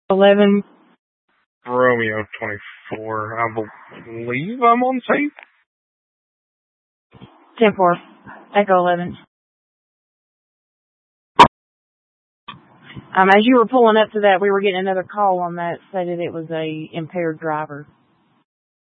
11. Romeo 24. I believe I'm on safe. 10-4. Echo 11. As you were pulling up to that, we were getting another call on that, stated it was a impaired driver.